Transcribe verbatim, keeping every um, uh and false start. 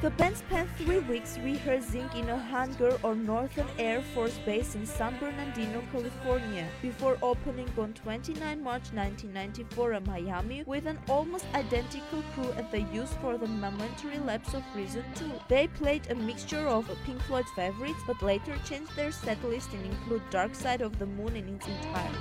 The band spent three weeks rehearsing in a hangar on Northern Air Force Base in San Bernardino, California, before opening on the twenty-ninth of March nineteen ninety-four in Miami with an almost identical crew as they used for the Momentary Lapse of Reason two. They played a mixture of Pink Floyd favorites, but later changed their setlist and include Dark Side of the Moon in its entirety.